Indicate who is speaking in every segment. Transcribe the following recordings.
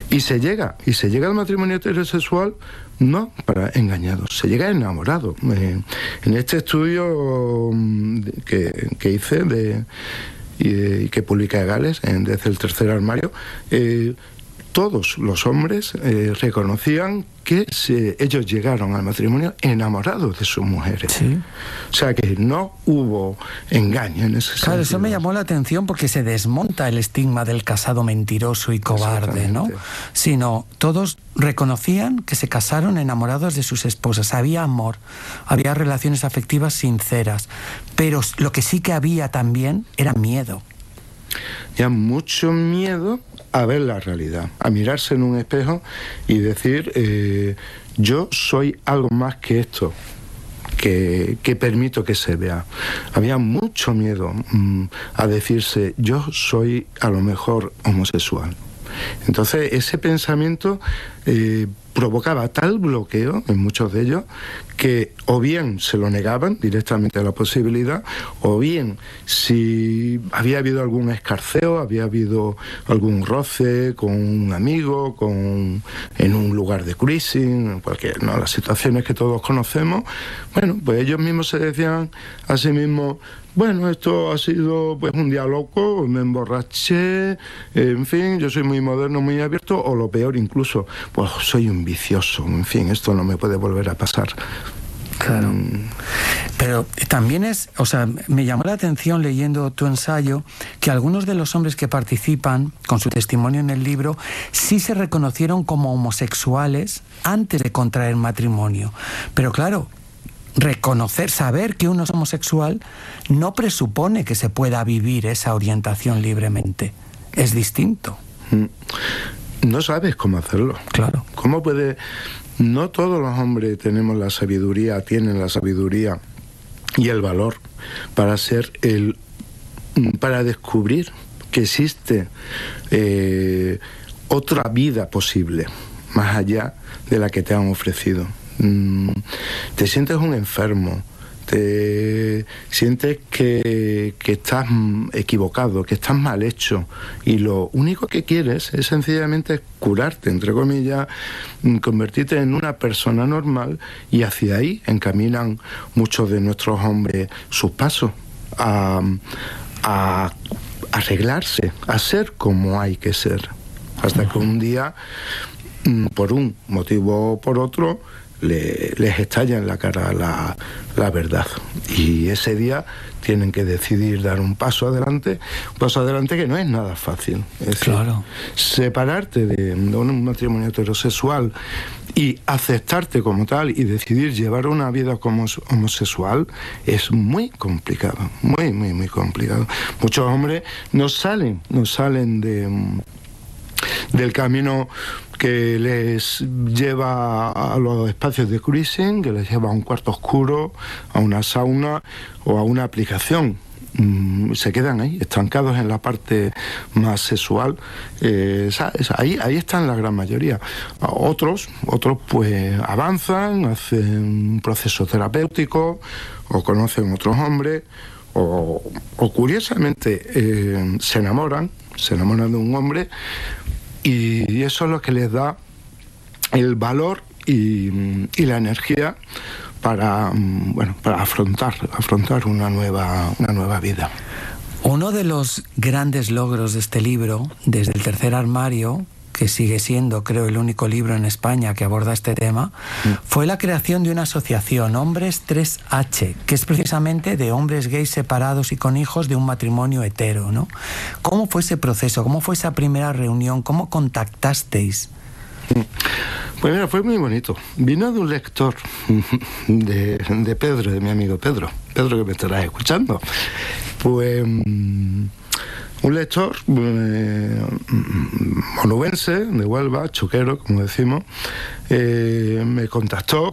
Speaker 1: Y se llega al matrimonio heterosexual no para engañados, se llega enamorado. En este estudio que hice y que publica Gales desde el tercer armario, todos los hombres reconocían que ellos llegaron al matrimonio enamorados de sus mujeres.
Speaker 2: Sí.
Speaker 1: O sea que no hubo engaño en ese sentido.
Speaker 2: Claro, eso me llamó la atención porque se desmonta el estigma del casado mentiroso y cobarde, ¿no? Sino todos reconocían que se casaron enamorados de sus esposas. Había amor, había relaciones afectivas sinceras, pero lo que sí que había también era miedo.
Speaker 1: Ya mucho miedo a ver la realidad, a mirarse en un espejo y decir, yo soy algo más que esto, que permito que se vea. Había mucho miedo a decirse, yo soy a lo mejor homosexual. Entonces ese pensamiento provocaba tal bloqueo en muchos de ellos que o bien se lo negaban directamente a la posibilidad, o bien si había habido algún escarceo, había habido algún roce con un amigo, en un lugar de cruising, las situaciones que todos conocemos, bueno, pues ellos mismos se decían a sí mismos, bueno, esto ha sido pues un día loco, me emborraché, en fin, yo soy muy moderno, muy abierto, o lo peor incluso, pues soy un vicioso, en fin, esto no me puede volver a pasar.
Speaker 2: Claro. Pero también me llamó la atención leyendo tu ensayo que algunos de los hombres que participan con su testimonio en el libro sí se reconocieron como homosexuales antes de contraer matrimonio. Pero claro, saber que uno es homosexual no presupone que se pueda vivir esa orientación libremente. Es distinto.
Speaker 1: No sabes cómo hacerlo.
Speaker 2: Claro.
Speaker 1: ¿Cómo puede...? No todos los hombres tienen la sabiduría y el valor para descubrir que existe otra vida posible, más allá de la que te han ofrecido. Te sientes un enfermo, te sientes que estás equivocado, que estás mal hecho, y lo único que quieres es sencillamente curarte, entre comillas, convertirte en una persona normal, y hacia ahí encaminan muchos de nuestros hombres sus pasos, a arreglarse, a ser como hay que ser, hasta que un día, por un motivo o por otro, les estalla en la cara la verdad, y ese día tienen que decidir dar un paso adelante que no es nada fácil. Es decir,
Speaker 2: claro,
Speaker 1: separarte de un matrimonio heterosexual y aceptarte como tal y decidir llevar una vida como homosexual es muy complicado, muy, muy, muy complicado. Muchos hombres no salen del camino que les lleva a los espacios de cruising, que les lleva a un cuarto oscuro, a una sauna o a una aplicación. Se quedan ahí, estancados en la parte más sexual. Ahí están la gran mayoría. Otros pues avanzan, hacen un proceso terapéutico, o conocen otros hombres, o curiosamente se enamoran de un hombre, y eso es lo que les da el valor y la energía para afrontar una nueva vida.
Speaker 2: Uno de los grandes logros de este libro, desde el tercer armario, que sigue siendo, creo, el único libro en España que aborda este tema, fue la creación de una asociación, Hombres 3H, que es precisamente de hombres gays separados y con hijos de un matrimonio hetero, ¿no? ¿Cómo fue ese proceso? ¿Cómo fue esa primera reunión? ¿Cómo contactasteis?
Speaker 1: Pues mira, fue muy bonito. Vino de un lector de Pedro, de mi amigo Pedro, que me estarás escuchando. Pues un lector onubense, de Huelva, choquero, como decimos, me contactó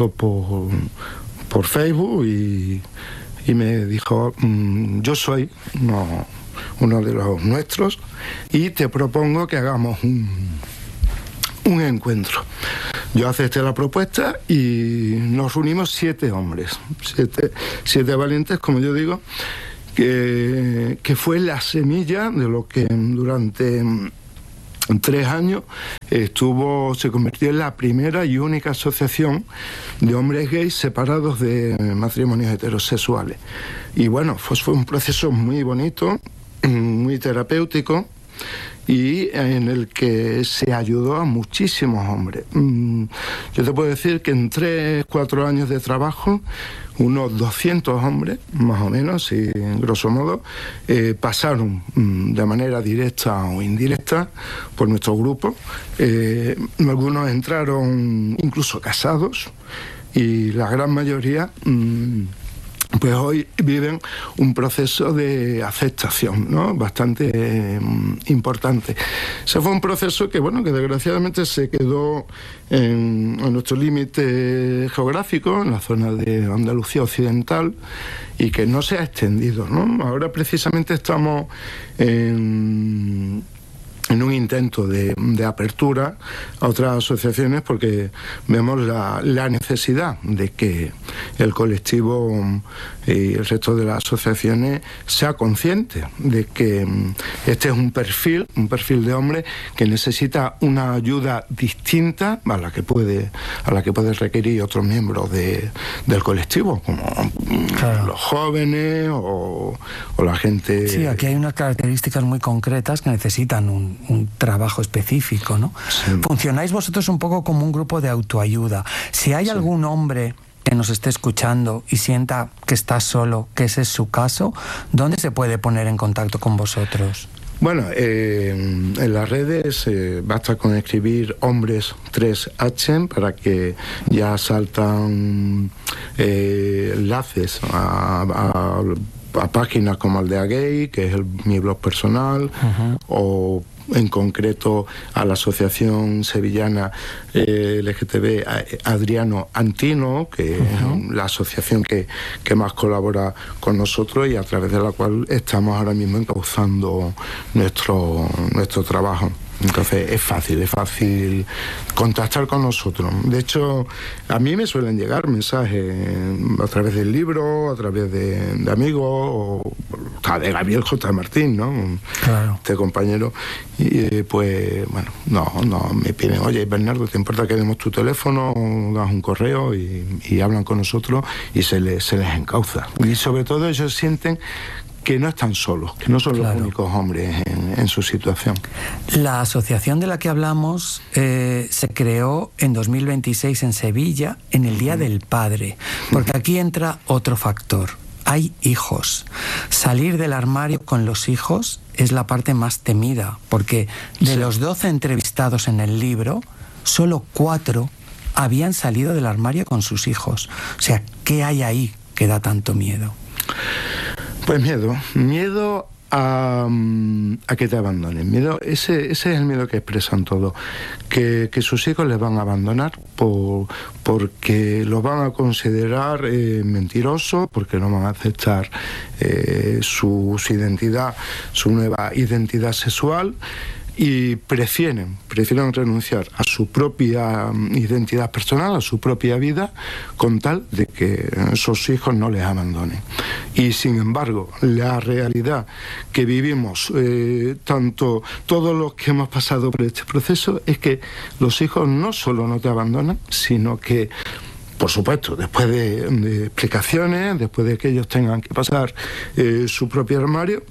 Speaker 1: por Facebook y me dijo, yo soy uno de los nuestros y te propongo que hagamos un encuentro. Yo acepté la propuesta y nos reunimos 7 hombres, 7 valientes, como yo digo, que fue la semilla de lo que durante En 3 años se convirtió en la primera y única asociación de hombres gays separados de matrimonios heterosexuales. Y bueno, fue un proceso muy bonito, muy terapéutico, y en el que se ayudó a muchísimos hombres. Yo te puedo decir que en 3-4 años de trabajo, unos 200 hombres, más o menos, y grosso modo, pasaron de manera directa o indirecta por nuestro grupo. Algunos entraron incluso casados, y la gran mayoría pues hoy viven un proceso de aceptación, ¿no?, bastante importante. Ese fue un proceso que, bueno, que desgraciadamente se quedó en nuestro límite geográfico, en la zona de Andalucía Occidental, y que no se ha extendido, ¿no? Ahora precisamente estamos en un intento de apertura a otras asociaciones, porque vemos la necesidad de que el colectivo y el resto de las asociaciones sea consciente de que este es un perfil de hombre que necesita una ayuda distinta a la que puede requerir otros miembros del colectivo, como claro, los jóvenes o la gente.
Speaker 2: Sí, aquí hay unas características muy concretas que necesitan un trabajo específico, ¿no? Sí. Funcionáis vosotros un poco como un grupo de autoayuda. Si hay algún hombre que nos esté escuchando y sienta que está solo, que ese es su caso, ¿dónde se puede poner en contacto con vosotros?
Speaker 1: Bueno, en las redes basta con escribir hombres 3H para que ya saltan enlaces a páginas como Aldea Gay, que es mi blog personal, o en concreto a la asociación sevillana LGTB Adriano Antino, que es la asociación que más colabora con nosotros y a través de la cual estamos ahora mismo encauzando nuestro trabajo. Entonces es fácil contactar con nosotros. De hecho, a mí me suelen llegar mensajes a través del libro, a través de amigos, o de Gabriel J. Martín, ¿no?
Speaker 2: Claro.
Speaker 1: Este compañero. Y pues, bueno, no me piden, oye, Bernardo, ¿te importa que demos tu teléfono? Das un correo y hablan con nosotros y se les encauza. Y sobre todo ellos sienten que no están solos, que no son los únicos hombres en su situación.
Speaker 2: La asociación de la que hablamos se creó en 2026 en Sevilla, en el Día del Padre, porque aquí entra otro factor. Hay hijos. Salir del armario con los hijos es la parte más temida, porque de los 12 entrevistados en el libro, solo 4 habían salido del armario con sus hijos. O sea, ¿qué hay ahí que da tanto miedo?
Speaker 1: Pues miedo a que te abandonen. Ese es el miedo que expresan todos, que sus hijos les van a abandonar porque los van a considerar mentirosos, porque no van a aceptar su identidad, su nueva identidad sexual, y prefieren renunciar a su propia identidad personal, a su propia vida, con tal de que esos hijos no les abandonen. Y sin embargo, la realidad que vivimos, tanto todos los que hemos pasado por este proceso, es que los hijos no solo no te abandonan, sino que, por supuesto, después de explicaciones, después de que ellos tengan que pasar su propio armario,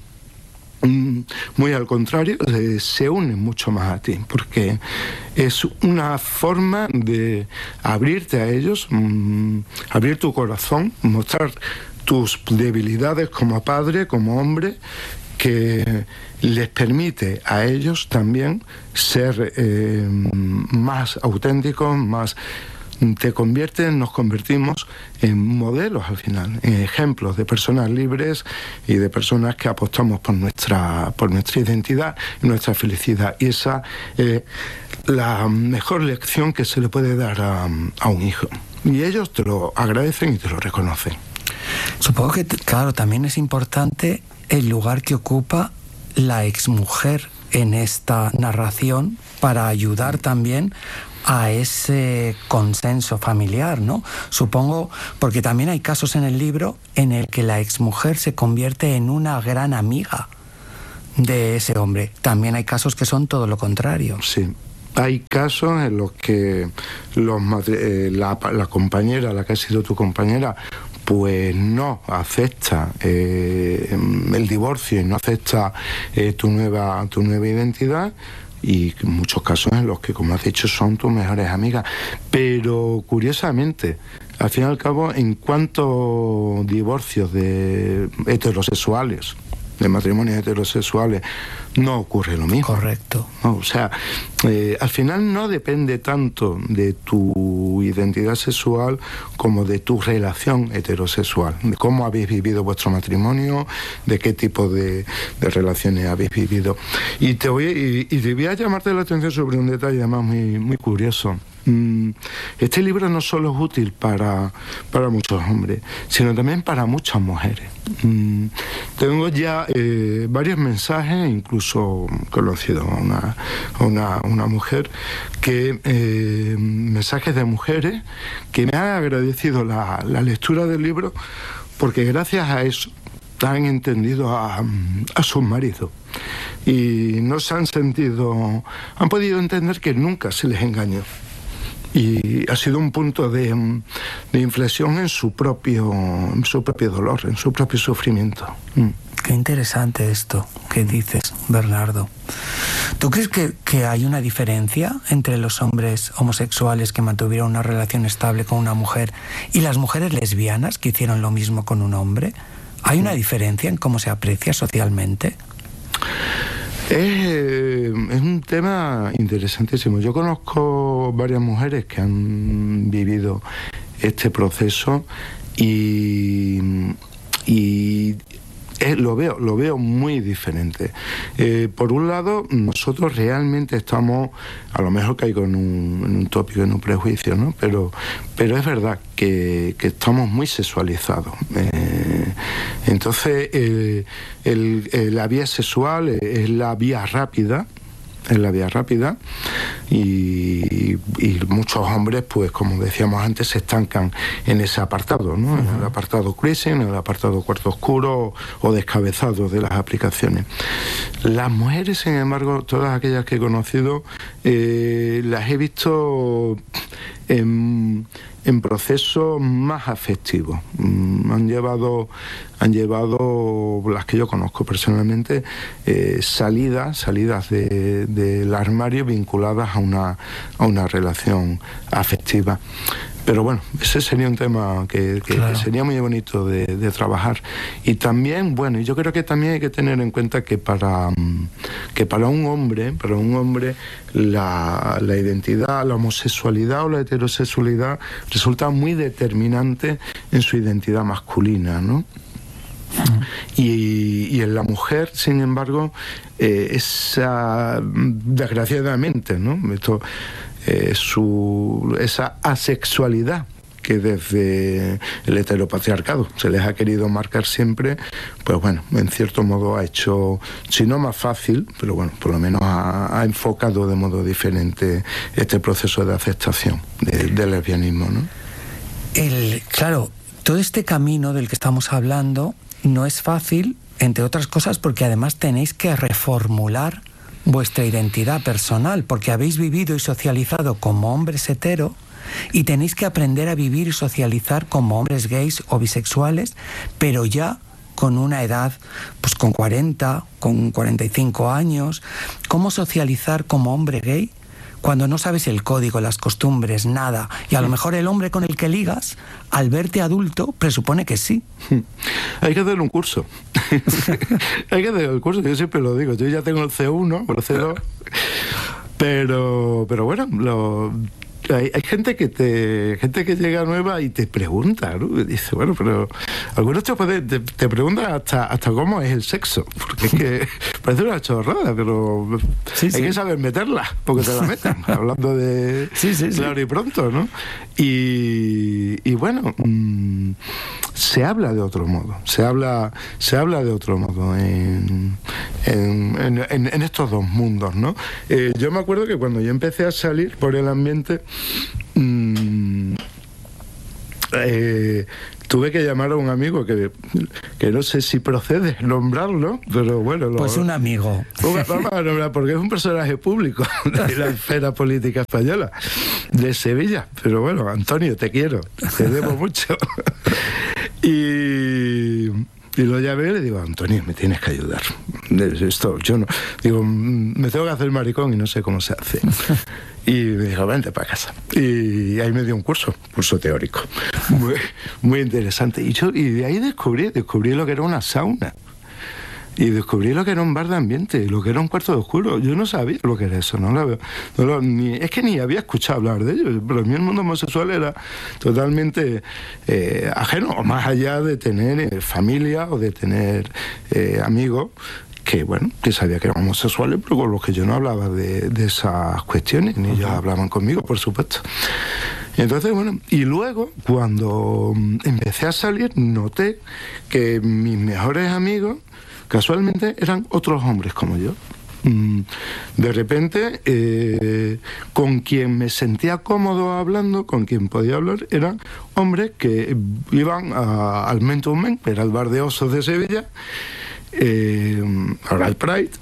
Speaker 1: muy al contrario, se unen mucho más a ti, porque es una forma de abrirte a ellos, abrir tu corazón, mostrar tus debilidades como padre, como hombre, que les permite a ellos también ser más auténticos, más. Nos convertimos en modelos al final, en ejemplos de personas libres y de personas que apostamos por nuestra identidad y nuestra felicidad. Y esa es la mejor lección que se le puede dar a un hijo. Y ellos te lo agradecen y te lo reconocen.
Speaker 2: Supongo que, claro, también es importante el lugar que ocupa la exmujer en esta narración para ayudar también a ese consenso familiar, ¿no? Supongo, porque también hay casos en el libro en el que la exmujer se convierte en una gran amiga de ese hombre. También hay casos que son todo lo contrario.
Speaker 1: Sí. Hay casos en los que la compañera, la que ha sido tu compañera, pues no acepta el divorcio y no acepta tu nueva identidad, y muchos casos en los que, como has dicho, son tus mejores amigas. Pero curiosamente, al fin y al cabo, en cuanto divorcios de heterosexuales, de matrimonios heterosexuales, no ocurre lo mismo.
Speaker 2: Correcto.
Speaker 1: No, o sea, al final no depende tanto de tu identidad sexual como de tu relación heterosexual, de cómo habéis vivido vuestro matrimonio, de qué tipo de relaciones habéis vivido. Y te voy a llamarte la atención sobre un detalle además muy curioso. Este libro no solo es útil para muchos hombres, sino también para muchas mujeres. Tengo ya varios mensajes, incluso conocido a una mujer, mensajes de mujeres que me han agradecido la lectura del libro, porque gracias a eso han entendido a sus maridos y no se han podido entender que nunca se les engañó. Y ha sido un punto de inflexión en su propio dolor, en su propio sufrimiento.
Speaker 2: Qué interesante esto que dices, Bernardo. ¿Tú crees que hay una diferencia entre los hombres homosexuales que mantuvieron una relación estable con una mujer y las mujeres lesbianas que hicieron lo mismo con un hombre? ¿Hay una diferencia en cómo se aprecia socialmente?
Speaker 1: Es un tema interesantísimo. Yo conozco varias mujeres que han vivido este proceso y lo veo muy diferente. Por un lado, nosotros realmente estamos, a lo mejor caigo en un tópico, en un prejuicio, ¿no? Pero es verdad que estamos muy sexualizados. Entonces, la vía sexual es la vía rápida. Y muchos hombres, pues como decíamos antes, se estancan en ese apartado, ¿no? En el apartado cruising, en el apartado cuarto oscuro o descabezado de las aplicaciones. Las mujeres, sin embargo, todas aquellas que he conocido, las he visto en procesos más afectivos. Han llevado, las que yo conozco personalmente, salidas del armario vinculadas a una relación afectiva. Pero bueno, ese sería un tema que sería muy bonito de trabajar. Y también, bueno, yo creo que también hay que tener en cuenta que para un hombre la identidad, la homosexualidad o la heterosexualidad resulta muy determinante en su identidad masculina, ¿no? Y en la mujer, sin embargo, desgraciadamente, ¿no? Esa asexualidad que desde el heteropatriarcado se les ha querido marcar siempre, pues bueno, en cierto modo ha hecho, si no más fácil, pero bueno, por lo menos ha enfocado de modo diferente este proceso de aceptación del lesbianismo, ¿no?
Speaker 2: Claro, todo este camino del que estamos hablando no es fácil, entre otras cosas, porque además tenéis que reformular vuestra identidad personal, porque habéis vivido y socializado como hombres hetero y tenéis que aprender a vivir y socializar como hombres gays o bisexuales, pero ya con una edad, pues con 40, con 45 años. ¿Cómo socializar como hombre gay cuando no sabes el código, las costumbres, nada? Y a lo mejor el hombre con el que ligas, al verte adulto, presupone que sí.
Speaker 1: Hay que hacer un curso. Hay que hacer el curso, yo siempre lo digo. Yo ya tengo el C1, o el C2, pero bueno, hay gente que llega nueva y te pregunta, ¿no? Y dice, bueno, pero algunos te preguntan hasta cómo es el sexo, porque es que parece una chorrada, pero hay que saber meterla, porque te la meten, hablando de claro y pronto, ¿no? Y bueno, se habla de otro modo, se habla de otro modo en estos dos mundos, ¿no? Yo me acuerdo que cuando yo empecé a salir por el ambiente, tuve que llamar a un amigo que no sé si procede nombrarlo, pero bueno...
Speaker 2: Pues un amigo.
Speaker 1: Vamos a nombrar, porque es un personaje público de la esfera política española, de Sevilla. Pero bueno, Antonio, te quiero, te debo mucho. Y lo llamé y le digo, Antonio, me tienes que ayudar. Esto, yo no... Digo, me tengo que hacer maricón y no sé cómo se hace. Y me dijo, vente para casa. Y ahí me dio un curso teórico. Muy interesante. Y de ahí descubrí lo que era una sauna. Y descubrí lo que era un bar de ambiente, lo que era un cuarto de oscuro. Yo no sabía lo que era eso, es que ni había escuchado hablar de ello. Pero a mí el mundo homosexual era totalmente ajeno, o más allá de tener familia o de tener amigos que sabía que eran homosexuales, pero con los que yo no hablaba de esas cuestiones, ni ellos hablaban conmigo, por supuesto. Entonces, y luego, cuando empecé a salir, noté que mis mejores amigos casualmente eran otros hombres como yo. De repente, con quien me sentía cómodo hablando, con quien podía hablar, eran hombres que iban al Men to Men, era el bar de osos de Sevilla, ahora el Pride,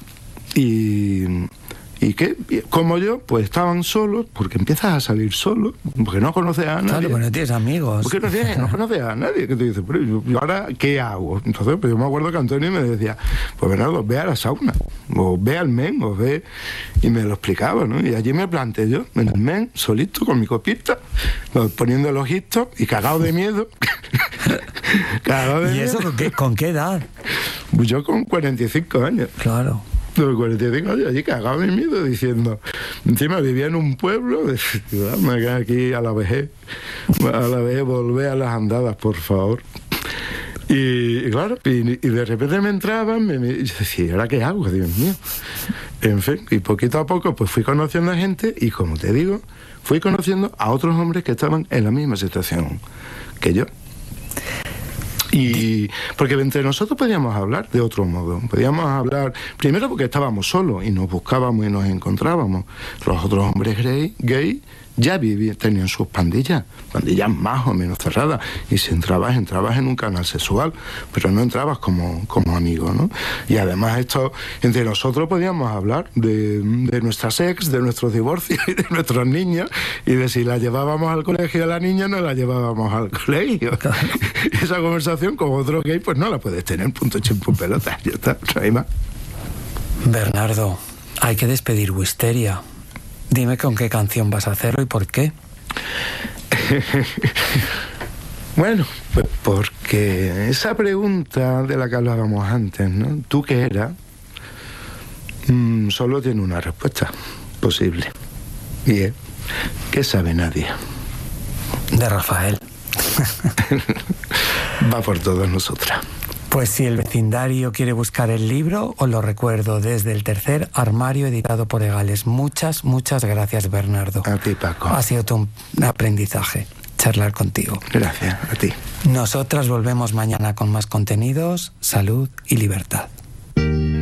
Speaker 1: y que, como yo, pues estaban solos, porque empiezas a salir solo, porque no conoces a nadie.
Speaker 2: Claro, porque no tienes amigos.
Speaker 1: Porque no conoces a nadie. Que te dice, pero ¿y ahora qué hago? Entonces, pues yo me acuerdo que Antonio me decía, pues Bernardo, ve a la sauna, o ve al Men, o ve... Y me lo explicaba, ¿no? Y allí me planté yo, en el Men, solito, con mi copita, poniendo el ojito y cagado de miedo.
Speaker 2: ¿Y eso con qué edad?
Speaker 1: Pues yo con 45 años.
Speaker 2: Claro.
Speaker 1: De 45 años, allí cagado de miedo, diciendo, encima vivía en un pueblo, me quedé aquí a la vejez, volver a las andadas, por favor. Y claro, y de repente me entraban, y yo decía, ¿y ahora qué hago? Dios mío. En fin, y poquito a poco pues fui conociendo a gente, y como te digo, fui conociendo a otros hombres que estaban en la misma situación que yo. Y porque entre nosotros podíamos hablar de otro modo, podíamos hablar primero porque estábamos solos y nos buscábamos y nos encontrábamos. Los otros hombres gay ya tenían sus pandillas más o menos cerradas, y si entrabas en un canal sexual, pero no entrabas como amigo, ¿no? Y además entre nosotros podíamos hablar de nuestras ex, de nuestros divorcios y de nuestros niños, y de si la llevábamos al colegio a la niña, no la llevábamos al colegio. Esa conversación con otro gay pues no la puedes tener, punto chimpu pelota, ya está, no hay más.
Speaker 2: Bernardo, hay que despedir Wisteria. Dime con qué canción vas a hacerlo y por qué.
Speaker 1: Bueno, pues porque esa pregunta de la que hablábamos antes, ¿no? ¿Tú qué eras? Solo tiene una respuesta posible. Y es, ¿qué sabe nadie?
Speaker 2: De Rafael.
Speaker 1: Va por todas nosotras.
Speaker 2: Pues si el vecindario quiere buscar el libro, os lo recuerdo, desde el tercer armario, editado por Egales. Muchas gracias, Bernardo.
Speaker 1: A ti, Paco.
Speaker 2: Ha sido un aprendizaje charlar contigo.
Speaker 1: Gracias, a ti.
Speaker 2: Nosotras volvemos mañana con más contenidos, salud y libertad.